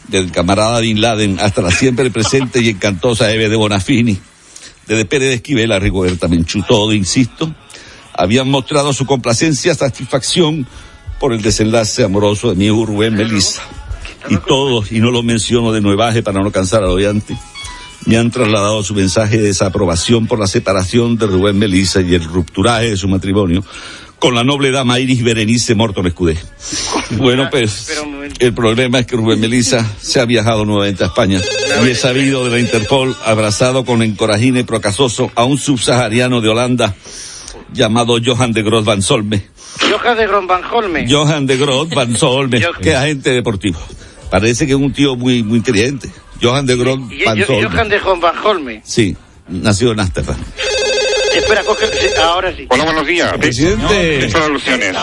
del camarada Bin Laden hasta la siempre presente y encantosa Eve de Bonafini, desde Pérez de Esquivel a Rigoberta Menchú, todo, insisto, habían mostrado su complacencia, satisfacción por el desenlace amoroso de mi hijo Rubén Melissa. Y todos, y no lo menciono de nuevaje para no cansar al oyente, me han trasladado su mensaje de desaprobación por la separación de Rubén Melissa y el rupturaje de su matrimonio con la noble dama Iris Berenice Morton Escudé. Bueno, pues, el problema es que Rubén Melissa se ha viajado nuevamente a España y he sabido de la Interpol abrazado con encorajine procasoso a un subsahariano de Holanda llamado Johan de Groot van Solme. Johan de Groot van Holme. Johan de Groot van Solme, que es agente deportivo. Parece que es un tío muy inteligente. Johan de Groot van Solme. Johan de Groot van Holme. Sí, nació en Ámsterdam. Espera, coge, ahora sí. Hola, buenos días. Presidente. Son alusiones.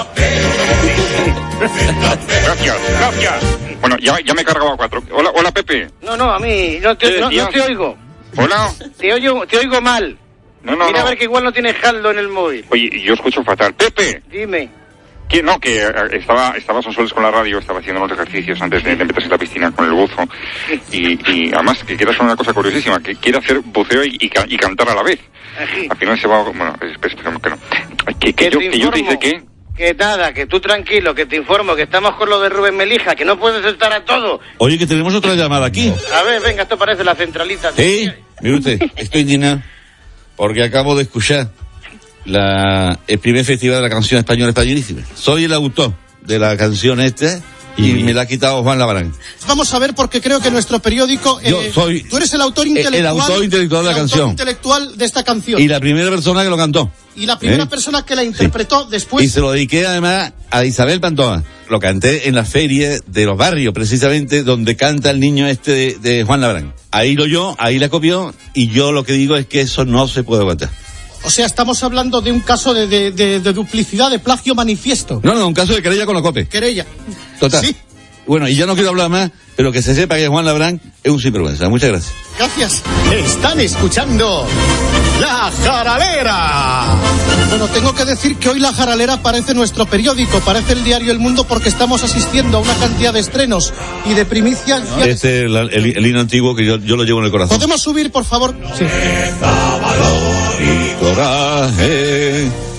Gracias. Bueno, ya me he cargado a 4. Hola, Pepe. No, a mí no te oigo. Hola. Te oigo mal. No. Mira a ver que igual no tienes saldo en el móvil. Oye, yo escucho fatal. Pepe. Dime. Que estaba a soles con la radio, estaba haciendo unos ejercicios antes de meterse en la piscina con el buzo. Y además, que quiere hacer una cosa curiosísima, que quiere hacer buceo y cantar a la vez. Así. Al final se va... Bueno, esperemos que no. Que yo te dice que... Que nada, que tú tranquilo, que te informo, que estamos con lo de Rubén Melissa, que no puedes estar a todo. Oye, que tenemos otra llamada aquí. A ver, venga, esto parece la centralita. Sí, mire usted, estoy indignado porque acabo de escuchar el primer festival de la canción española españolísima. Soy el autor de la canción y me la ha quitado Juan Labrán. Vamos a ver, porque creo que nuestro periódico... tú eres el autor intelectual... El autor intelectual de la canción. El autor intelectual de esta canción. Y la primera persona que lo cantó. Y la primera persona que la interpretó después... Y se lo dediqué además a Isabel Pantoja. Lo canté en la feria de los barrios, precisamente, donde canta el niño de Juan Labrán. Ahí lo oyó, ahí la copió, y yo lo que digo es que eso no se puede aguantar. O sea, estamos hablando de un caso de duplicidad, de plagio manifiesto. No, un caso de querella con la COPE. Querella. Total. Sí. Bueno, y ya no quiero hablar más, pero que se sepa que Juan Labrán es un sinvergüenza. Muchas gracias. Gracias. Están escuchando La Jaralera. Bueno, tengo que decir que hoy La Jaralera parece nuestro periódico, parece el diario El Mundo, porque estamos asistiendo a una cantidad de estrenos y de primicias. Este es el himno antiguo que yo lo llevo en el corazón. ¿Podemos subir, por favor? Sí. Valor y coraje.